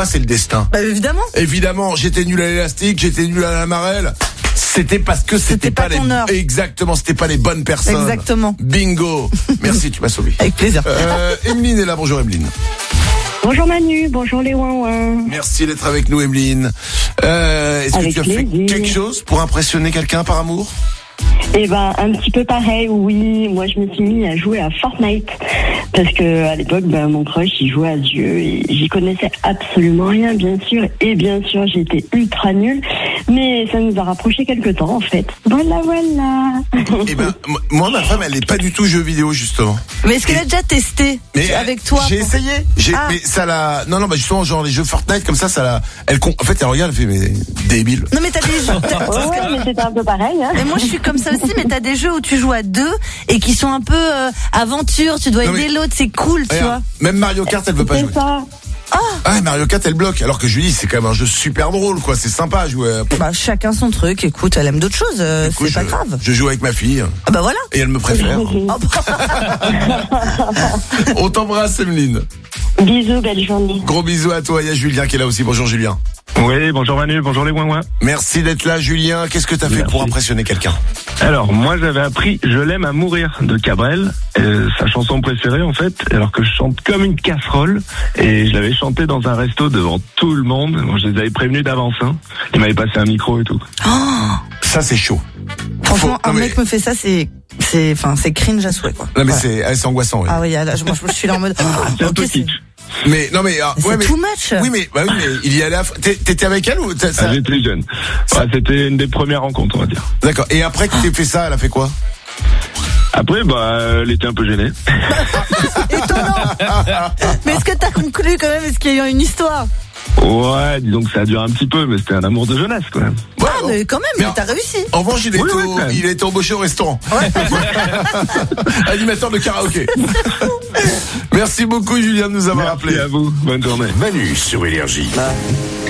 pas, c'est le destin. Bah évidemment. Évidemment, j'étais nul à l'élastique, j'étais nul à la marelle. C'était parce que c'était pas ton heure. Exactement, c'était pas les bonnes personnes. Exactement. Bingo. Merci, tu m'as sauvé. Avec plaisir. Emeline est là, bonjour Emeline. Bonjour Manu, bonjour les ouin-ouin. Merci d'être avec nous Emeline. Est-ce Avec que tu as fait plaisir. quelque chose pour impressionner quelqu'un par amour? Eh ben, un petit peu pareil, oui. Moi, je me suis mis à jouer à Fortnite. Parce que, à l'époque, mon crush, il jouait à ce jeu et j'y connaissais absolument rien, bien sûr. Et bien sûr, j'étais ultra nulle. Mais ça nous a rapprochés quelque temps, en fait. Voilà. Eh ben, moi, ma femme, elle est pas du tout jeu vidéo, justement. Mais est-ce qu'elle a déjà testé avec toi? J'ai essayé. Mais ça l'a. Non, bah justement, genre les jeux Fortnite comme ça l'a. En fait, elle regarde, elle fait mais débile. Non, mais t'as des jeux. Ouais, mais c'était un peu pareil. Hein. Mais moi, je suis comme ça aussi. Mais t'as des jeux où tu joues à deux et qui sont un peu aventure. Tu dois aider l'autre, c'est cool, tu vois. Même Mario Kart, elle veut pas jouer. C'est ça. Ah, Mario Kart, elle bloque. Alors que je lui dis, c'est quand même un jeu super drôle, quoi. C'est sympa à jouer. Bah, chacun son truc. Écoute, elle aime d'autres choses. Écoute, c'est pas grave. Je joue avec ma fille. Ah bah voilà. Et elle me préfère. On t'embrasse, Emeline. Bisous, belle journée. Gros bisous à toi. Il y a Julien qui est là aussi. Bonjour, Julien. Oui, bonjour Manu, bonjour les ouin-ouin. Merci d'être là, Julien. Qu'est-ce que t'as fait pour impressionner quelqu'un? Alors, moi j'avais appris Je l'aime à mourir de Cabrel, sa chanson préférée en fait, alors que je chante comme une casserole, et je l'avais chanté dans un resto devant tout le monde. Bon, je les avais prévenus d'avance, hein. Ils m'avaient passé un micro et tout. Ça, c'est chaud. Franchement, un mec me fait ça, c'est cringe à souhait, quoi. Non, mais voilà. c'est angoissant. Oui. Ah oui, là, moi, je suis là en mode. C'est un peu kitsch. Mais non mais c'est too much. Oui mais il y allait. T'étais avec elle ou J'étais jeune. Ouais, c'était une des premières rencontres, on va dire. D'accord. Et après que t'aies fait ça, elle a fait quoi? Après, elle était un peu gênée. Étonnant. Mais est-ce que t'as conclu quand même? Est-ce qu'il y a eu une histoire? Ouais, disons que ça a duré un petit peu, mais c'était un amour de jeunesse quand même. Ouais, mais quand même, mais t'as réussi. En revanche, il a été embauché au restaurant. Ouais. Animateur de karaoké. Merci beaucoup Julien de nous avoir appelé. Merci à vous, bonne journée. Manu sur Énergie.